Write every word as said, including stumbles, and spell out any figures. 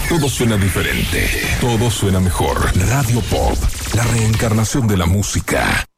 Todo suena diferente. Todo suena mejor. Radio Pop, la reencarnación de la música.